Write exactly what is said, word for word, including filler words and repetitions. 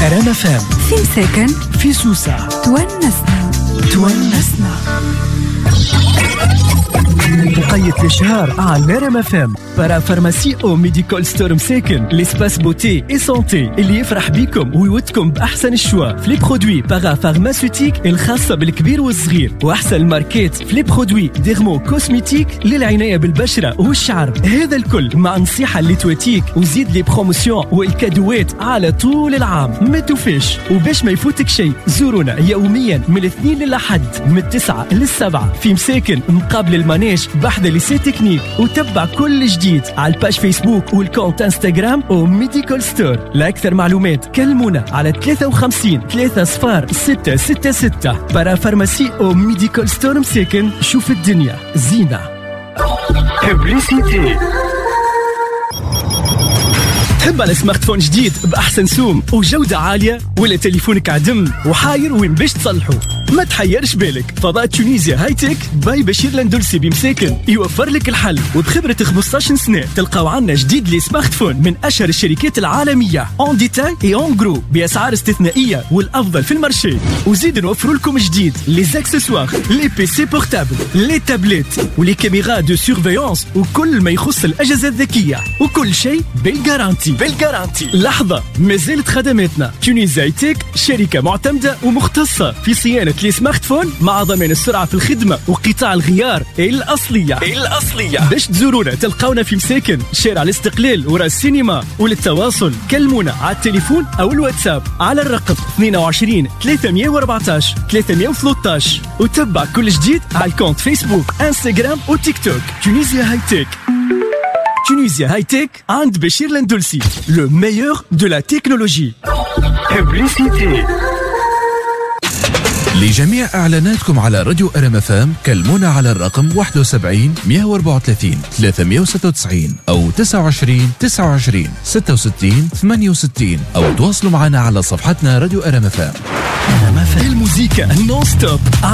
أرانا فام في مساكن في سوسة تونسنا تونسنا مقيد الشهر على رام فام برا فارماسي او ميديكال ستور مساكن ليسباس بوتي اي سونتي اللي يفرح بيكم ويودكم باحسن الشوا في لي برودوي بارا فارماسيوتيك الخاصه بالكبير والصغير واحسن الماركات في لي برودوي ديرمو كوسميتيك للعنايه بالبشره والشعر. هذا الكل مع نصيحه اللي تواتيك وزيد لي بروموسيون والكادوات على طول العام. ما توفيش وباش ما يفوتك شيء زورونا يوميا من الاثنين للأحد من التسعة للسبعة في مساكن مقابل المانيش بحذا ليسي تكنيك وتبع كل جديد على الباج فيسبوك والكونت انستغرام او ميديكال ستور. لأكثر معلومات كلمونا على ثلاثة وخمسين ثلاثة صفار ستة ستة ستة برا فارماسي او ميديكال ستور مساكن. شوف الدنيا زينة. ببليسيتي. تحب على سمارت فون جديد بأحسن سوم وجودة عالية ولا تليفونك عدم وحاير وين باش تصلحه؟ ما تحيرش بالك، فضاء تونيزيا هاي تك باي بشير لندلسي بمساكن يوفر لك الحل. وبخبرة خمسطاش سنة تلقاو عنا جديد لي سمارت فون من أشهر الشركات العالمية اون ديتاي اي اون جرو بأسعار استثنائية والأفضل في المارشي. وزيد نوفروا لكم جديد لي زاكسسوار لي بي سي بورتابل لي تابلت ولي كاميرا دو سيرفيونس وكل ما يخص الأجهزة الذكية وكل شيء بالجارانتي بالجارانتي. لحظة، مازالت خدماتنا. تونيزيا هاي تك شركة معتمدة ومختصة في صيانة لي سمارت فون مع ضمان السرعة في الخدمة وقطاع الغيار الأصلية الأصلية. باش تزورونا تلقاونا في مساكن شارع الاستقلال ورا السينما. وللتواصل كلمونا على التليفون أو الواتساب على الرقم اثنين وعشرين ثلاثمية وأربعتاش ثلاثمية وثلاثطاش. وتبع كل جديد على الكونت فيسبوك انستغرام وتيك توك. تونيزيا هاي تك. تونيزيا هاي تك عند بشير لندلسي لو ميور دو لا تكنولوجي. ببليسيتي. لجميع إعلاناتكم على راديو أرام فام كلمونا على الرقم واحد وسبعين مية وأربعة وثلاثين ثلاثمية وستة وتسعين أو تسعة وعشرين تسعة وعشرين ستة وستين ثمانية وستين أو تواصلوا معنا على صفحتنا راديو أرام فام. الموسيقى نون ستوب